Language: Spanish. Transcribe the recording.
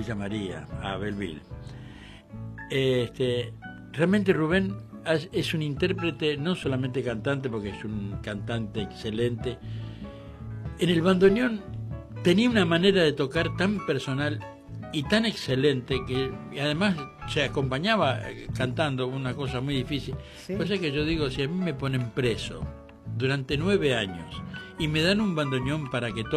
Villa María, a Belleville. Realmente Rubén es un intérprete, no solamente cantante, porque es un cantante excelente. En el bandoneón tenía una manera de tocar tan personal y tan excelente que además se acompañaba cantando, una cosa muy difícil. Sí. Por eso que yo digo, si a mí me ponen preso durante 9 años y me dan un bandoneón para que toque